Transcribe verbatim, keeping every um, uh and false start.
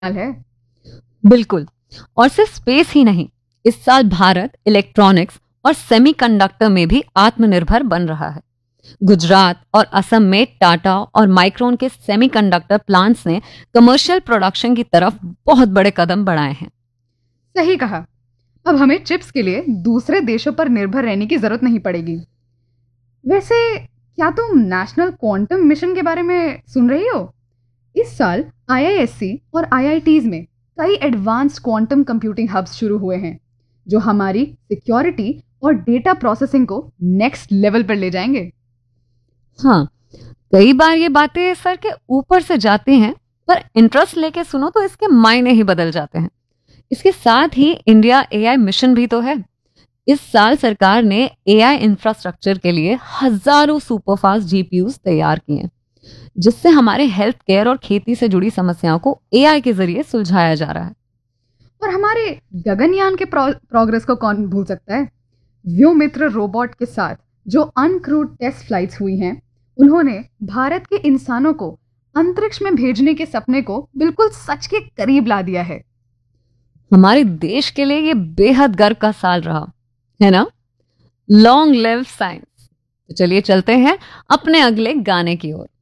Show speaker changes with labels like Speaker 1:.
Speaker 1: हाल है।
Speaker 2: बिल्कुल। और सिर्फ स्पेस ही नहीं, इस साल भारत इलेक्ट्रॉनिक्स और सेमीकंडक्टर में भी आत्मनिर्भर बन रहा है। गुजरात और असम में टाटा और माइक्रोन के सेमीकंडक्टर प्लांट्स ने कमर्शियल प्रोडक्शन की तरफ बहुत बड़े कदम बढ़ाए हैं।
Speaker 1: सही कहा। अब हमें चिप्स के लिए दूसरे देशों पर निर्भर रहने की जरूरत नहीं पड़ेगी। वैसे क्या तुम नेशनल क्वांटम मिशन के बारे में सुन रही हो? इस साल आई आई एस सी और आई आई टीज़ में कई एडवांस्ड क्वांटम कंप्यूटिंग हब्स शुरू हुए हैं, जो हमारी सिक्योरिटी और डेटा प्रोसेसिंग को नेक्स्ट लेवल पर ले जाएंगे।
Speaker 2: हाँ, कई बार ये बातें सर के ऊपर से जाती हैं, पर इंटरेस्ट लेके सुनो तो इसके मायने ही बदल जाते हैं। इसके साथ ही इंडिया ए आई मिशन भी तो है। इस साल सरकार ने ए आई इंफ्रास्ट्रक्चर के लिए हजारों सुपरफास्ट जी पी यूज़ तैयार किए हैं, जिससे हमारे हेल्थ केयर और खेती से जुड़ी समस्याओं को ए आई के जरिए सुलझाया जा रहा है।
Speaker 1: और हमारे गगनयान के प्रो, प्रोग्रेस को कौन भूल सकता है? व्योमित्र रोबोट के साथ जो अनक्रूड टेस्ट फ्लाइट्स हुई हैं, उन्होंने भारत के इंसानों को अंतरिक्ष में भेजने के सपने को बिल्कुल सच के करीब ला दिया है।
Speaker 2: हमारे देश के लिए ये बेहद गर्व का साल रहा है ना। Long live science. तो चलिए चलते हैं अपने अगले गाने की ओर।